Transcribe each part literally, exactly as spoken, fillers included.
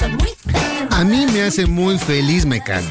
A mí me hace muy feliz Mecano.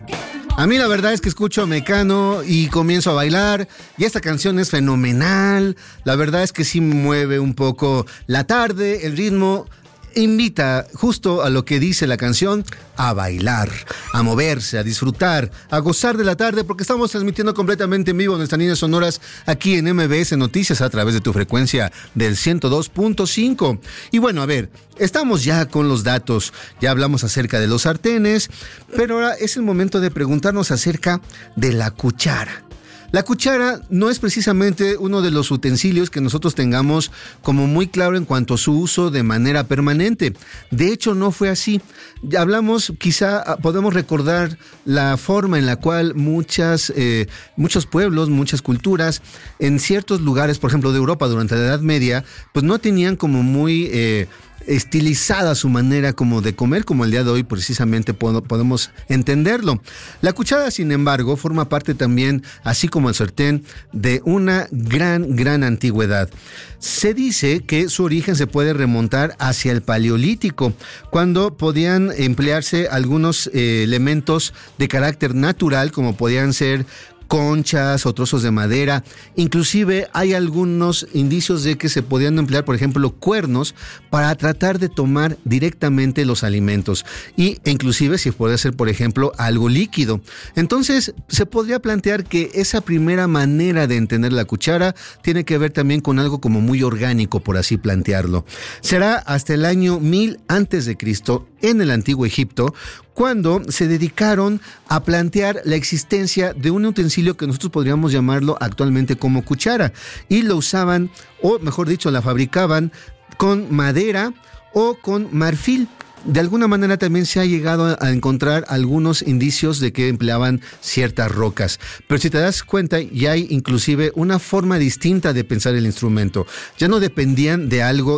A mí la verdad es que escucho a Mecano y comienzo a bailar, y esta canción es fenomenal. La verdad es que sí mueve un poco la tarde, el ritmo invita justo a lo que dice la canción, a bailar, a moverse, a disfrutar, a gozar de la tarde, porque estamos transmitiendo completamente en vivo nuestras líneas sonoras aquí en M B S Noticias a través de tu frecuencia del ciento dos punto cinco. Y bueno, a ver, estamos ya con los datos, ya hablamos acerca de los sartenes, pero ahora es el momento de preguntarnos acerca de la cuchara. La cuchara no es precisamente uno de los utensilios que nosotros tengamos como muy claro en cuanto a su uso de manera permanente. De hecho, no fue así. Ya hablamos, quizá podemos recordar la forma en la cual muchas, eh, muchos pueblos, muchas culturas, en ciertos lugares, por ejemplo de Europa durante la Edad Media, pues no tenían como muy Eh, estilizada su manera como de comer, como el día de hoy precisamente podemos entenderlo. La cuchara, sin embargo, forma parte también, así como el sartén, de una gran, gran antigüedad. Se dice que su origen se puede remontar hacia el Paleolítico, cuando podían emplearse algunos eh, elementos de carácter natural, como podían ser conchas o trozos de madera. Inclusive hay algunos indicios de que se podían emplear, por ejemplo, cuernos para tratar de tomar directamente los alimentos, y e inclusive si puede ser, por ejemplo, algo líquido. Entonces se podría plantear que esa primera manera de entender la cuchara tiene que ver también con algo como muy orgánico, por así plantearlo. Será hasta el año mil antes de Cristo en el antiguo Egipto cuando se dedicaron a plantear la existencia de un utensilio que nosotros podríamos llamarlo actualmente como cuchara, y lo usaban, o mejor dicho, la fabricaban con madera o con marfil. De alguna manera también se ha llegado a encontrar algunos indicios de que empleaban ciertas rocas. Pero si te das cuenta, ya hay inclusive una forma distinta de pensar el instrumento. Ya no dependían de algo